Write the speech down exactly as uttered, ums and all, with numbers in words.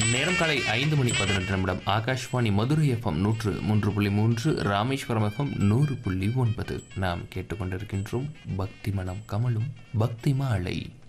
நேரம் காலை ஐந்து மணி பதினெட்டு நிமிடம். ஆகாஷ்வாணி மதுரை எஃப்எம் நூற்று மூன்று புள்ளி மூன்று, ராமேஸ்வரம் எஃப்எம் நூறு புள்ளி ஒன்பது. நாம் கேட்டுக்கொண்டிருக்கின்றோம் பக்தி மனம் கமலும் பக்தி மாலை.